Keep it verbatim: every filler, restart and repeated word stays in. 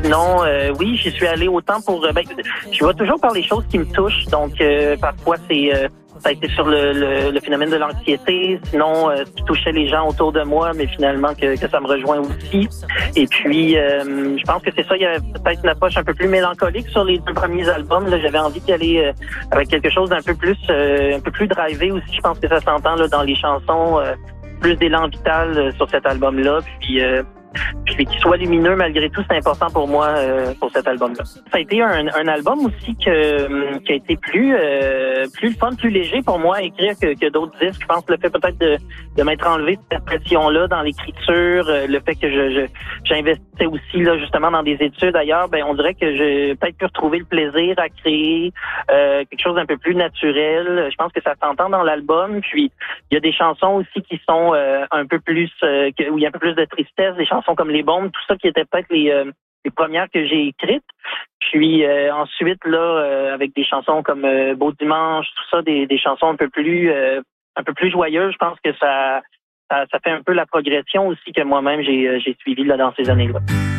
sinon, euh, oui, j'y suis allé autant pour... Euh, ben, je vais toujours par les choses qui me touchent. Donc, euh, parfois, c'est... Euh, ça a été sur le, le, le phénomène de l'anxiété, sinon euh, ce qui touchait les gens autour de moi, mais finalement que, que ça me rejoint aussi. Et puis, euh, je pense que c'est ça, il y avait peut-être une approche un peu plus mélancolique sur les deux premiers albums. Là, j'avais envie d'y aller euh, avec quelque chose d'un peu plus euh, un peu plus drivé aussi. Je pense que ça s'entend là dans les chansons, euh, plus d'élan vital euh, sur cet album-là. Puis, euh, Puis qu'il soit lumineux malgré tout, c'est important pour moi euh, pour cet album-là. Ça a été un, un album aussi que, qui a été plus euh, plus fun, plus léger pour moi à écrire que, que d'autres disques. Je pense que le fait peut-être de, de m'être enlevé cette pression-là dans l'écriture, euh, le fait que je, je j'investissais aussi là justement dans des études ailleurs, ben on dirait que j'ai peut-être pu retrouver le plaisir à créer euh, quelque chose d'un peu plus naturel. Je pense que ça s'entend dans l'album. Puis il y a des chansons aussi qui sont euh, un peu plus euh, que, où il y a un peu plus de tristesse, des chansons comme Les Bombes, tout ça qui était peut-être les, euh, les premières que j'ai écrites. Puis euh, ensuite, là, euh, avec des chansons comme euh, Beau Dimanche, tout ça, des, des chansons un peu plus euh, un peu plus joyeuses, je pense que ça, ça, ça fait un peu la progression aussi que moi-même j'ai, j'ai suivi là, dans ces années-là.